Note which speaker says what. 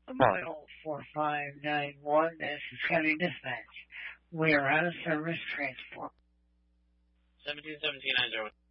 Speaker 1: Mile 4591, this is County Dispatch. We are out of service transport.
Speaker 2: 171790.